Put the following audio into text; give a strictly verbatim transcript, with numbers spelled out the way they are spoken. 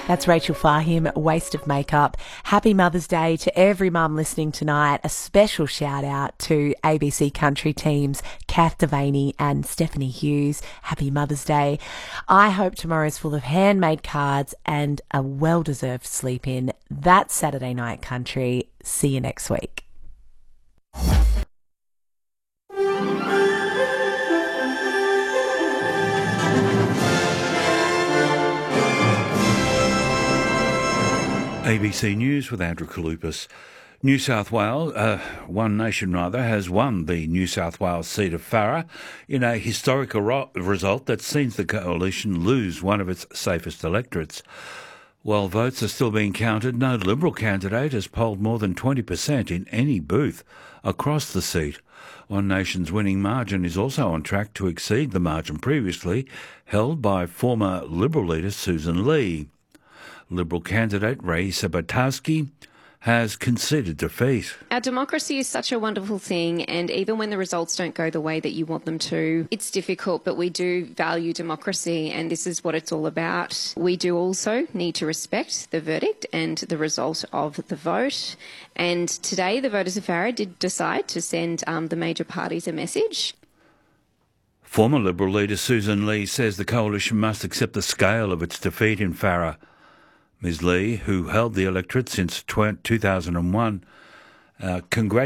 That's Rachel Fahim, Waste of Makeup. Happy Mother's Day to every mum listening tonight. A special shout out to A B C Country teams Kath Devaney and Stephanie Hughes. Happy Mother's Day. I hope tomorrow's full of handmade cards and a well-deserved sleep in. That's Saturday Night Country. See you next week. A B C News with Andrew Kalupas. New South Wales, uh, One Nation rather, has won the New South Wales seat of Farrer in a historical ro- result that sees the coalition lose one of its safest electorates. While votes are still being counted, no Liberal candidate has polled more than twenty percent in any booth across the seat. One Nation's winning margin is also on track to exceed the margin previously held by former Liberal leader Susan Lee. Liberal candidate Raisa Bartowski has conceded defeat. Our democracy is such a wonderful thing, and even when the results don't go the way that you want them to, it's difficult, but we do value democracy, and this is what it's all about. We do also need to respect the verdict and the result of the vote, and today the voters of Farrer did decide to send um, the major parties a message. Former Liberal leader Susan Lee says the coalition must accept the scale of its defeat in Farrer. Miz Lee, who held the electorate since two thousand one, uh, congratulated